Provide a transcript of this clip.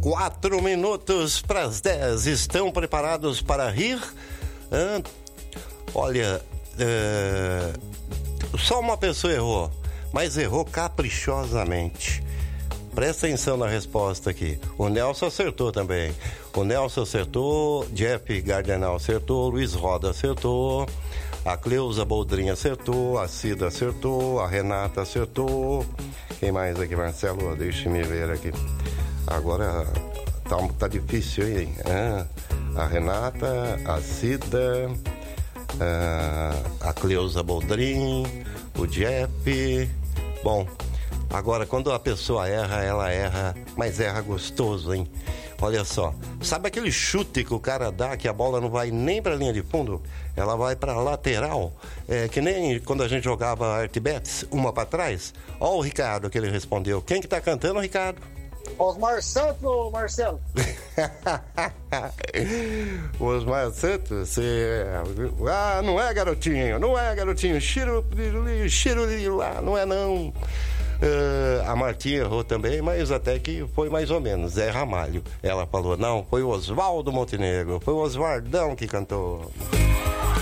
4 minutos para as 10. Estão preparados para rir? Olha, só uma pessoa errou, mas errou caprichosamente. Presta atenção na resposta aqui. O Nelson acertou também. O Nelson acertou, Jeff Gardenal acertou, Luiz Roda acertou, a Cleusa Boldrin acertou, a Cida acertou, a Renata acertou. Quem mais aqui, Marcelo? Deixa-me ver aqui. Agora tá difícil, hein? A Renata, a Cida, a Cleusa Boldrin, o Jeff. Bom, agora quando a pessoa erra, ela erra, mas erra gostoso, hein? Olha só, sabe aquele chute que o cara dá, que a bola não vai nem pra linha de fundo? Ela vai pra lateral, que nem quando a gente jogava Artbets, uma pra trás. Ó o Ricardo que ele respondeu. Quem que tá cantando, Ricardo? Osmar Santos, Marcelo. Osmar Santos? Não é garotinho. Cheiro lá, não é não. A Martinha errou também, mas até que foi mais ou menos. Zé Ramalho. Ela falou, não, foi o Oswaldo Montenegro, foi o Oswaldão que cantou.